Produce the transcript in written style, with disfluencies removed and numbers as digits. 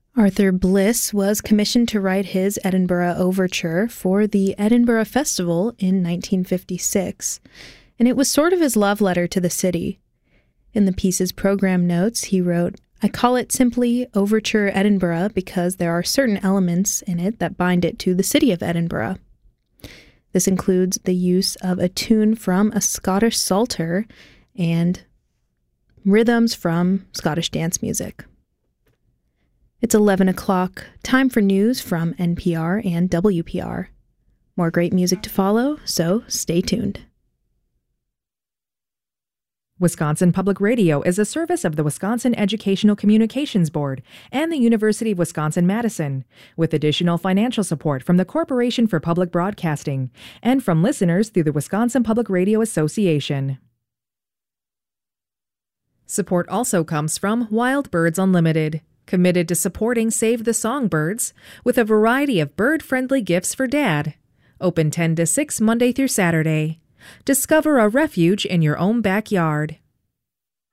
Arthur Bliss was commissioned to write his Edinburgh Overture for the Edinburgh Festival in 1956, and it was sort of his love letter to the city. In the piece's program notes, he wrote, "I call it simply Overture Edinburgh because there are certain elements in it that bind it to the city of Edinburgh." This includes the use of a tune from a Scottish psalter and rhythms from Scottish dance music. It's 11 o'clock, time for news from NPR and WPR. More great music to follow, so stay tuned. Wisconsin Public Radio is a service of the Wisconsin Educational Communications Board and the University of Wisconsin-Madison, with additional financial support from the Corporation for Public Broadcasting and from listeners through the Wisconsin Public Radio Association. Support also comes from Wild Birds Unlimited, committed to supporting Save the Songbirds with a variety of bird-friendly gifts for Dad. Open 10 to 6 Monday through Saturday. Discover a refuge in your own backyard.